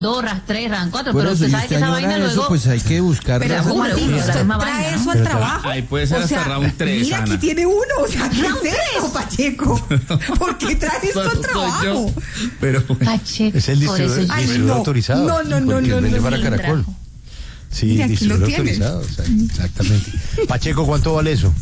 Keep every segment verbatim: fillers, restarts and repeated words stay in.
dos, ras tres, ran cuatro, Por pero eso, usted y sabe usted que esa añora vaina eso, luego... pues hay que buscar. Pero ¿cómo así? ¿Usted trae eso al trabajo? Ahí puede ser O hasta sea, round tres, mira, Ana. aquí tiene uno, o sea, ¿qué es eso, Pacheco? ¿Por qué trae esto al Soy trabajo? yo, pero Pacheco, Es el por eso distribuidor, yo- Ay, distribuidor no. autorizado. No, no, no, Porque no, vende no, para sí, Caracol. trajo. Sí, Mira, aquí lo distribuidor tienes. autorizado. O sea, exactamente. Pacheco, ¿cuánto vale eso?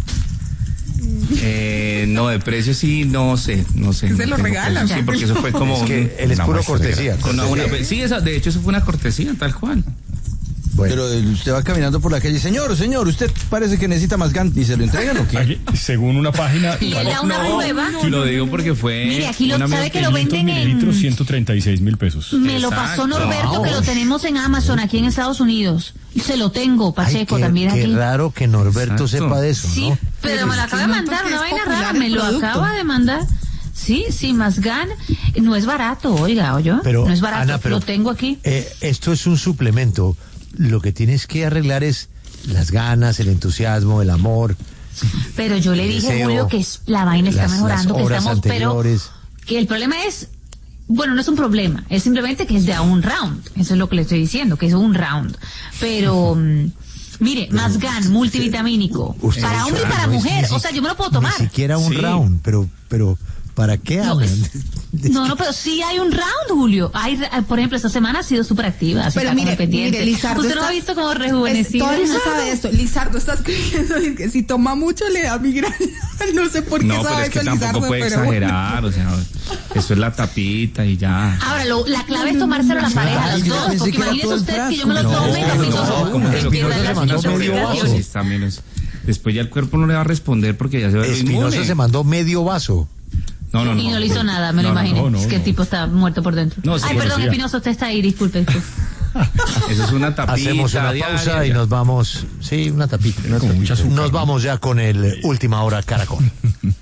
Eh, no, de precio sí, no sé, no sé. Se no lo tengo regalan. precio. Sí, porque eso fue como... Es que él es una puro muestra de cortesía. gra- una- una- sí, esa, de hecho eso fue una cortesía, tal cual. Bueno, Pero eh, usted va caminando por la calle, señor, señor, usted parece que necesita más gan y se lo entregan o qué. Aquí, según una página. Y él da una nueva. Lo digo porque fue... Mire, aquí lo una sabe amiga que lo venden mililitros, en... ciento treinta y seis mil pesos. Me lo Exacto. pasó Norberto, que lo tenemos en Amazon aquí en Estados Unidos. Se lo tengo, Pacheco, ay, qué, también qué aquí. raro que Norberto Exacto. sepa de eso, Sí, ¿no? pero Pero me lo es que acaba de no, mandar, porque una es vaina popular rara, el me lo producto. acaba de mandar. Sí, sí, Mazgan, no es barato, oiga, oye, Pero, no es barato, Ana, pero, lo tengo aquí. Eh, esto es un suplemento. Lo que tienes que arreglar es las ganas, el entusiasmo, el amor. Pero yo le el dije, deseo, Julio, que es- la vaina está las- mejorando, las que horas estamos, pero anteriores. que el problema es, bueno, no es un problema, es simplemente que es de a un round, eso es lo que le estoy diciendo, que es un round, pero... mm, mire, Mazgan, multivitamínico, Usted para ha hombre y dicho, para no es mujer, ni o si- sea, yo me lo puedo tomar. Ni siquiera un Sí. round, pero, pero, ¿para qué No, hablan? es- No, no, pero sí hay un round, Julio. Hay, eh, por ejemplo, esta semana ha sido súper activa. así Pero está como mire, pendiente. mire, Lizardo Usted no está- ha visto como Es- rejuvenecido. todo el mundo sabe esto. Lizardo está escribiendo que si toma mucho le da migraña. No sé por qué No, pero sabe es que eso, tampoco Lizardo, puede pero bueno. exagerar, o sea, eso es la tapita y ya. Ahora, lo- la clave es tomárselo a la pareja, Ay, los yo dos. pensé Porque que era imagínese todo el usted que yo me lo frasco. tome y lo No, pico no, solo. como Él que pierde Espinosa las se mandó medio intoxicaciones. vaso. Sí, también es- después ya el cuerpo no le va a responder porque ya se va a ver Espinosa inmune. se mandó medio vaso. No, no, no. Y no le hizo nada, me lo No, no, imaginé. no, no, es que el no. tipo está muerto por dentro. No, sí, Ay, bueno, perdón, sí, ya. Espinosa, usted está ahí, disculpe. disculpe. Eso es una tapita. Hacemos una diaria, pausa y ya. nos vamos. Sí, una tapita. Con mucha azúcar, Nos ¿no? vamos ya con el Última Hora Caracol.